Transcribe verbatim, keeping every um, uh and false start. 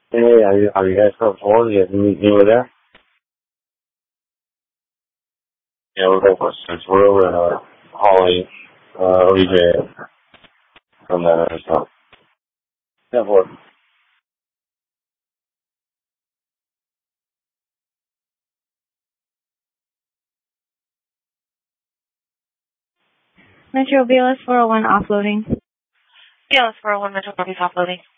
Hey, are you, are you guys still forward? You, you, you were there? Yeah, we're going for six. We're over in, uh, Holly, uh, O B J, from that other stuff. Yeah, forward. Metro B L S four oh one offloading. B L S four oh one Metro Northeast offloading.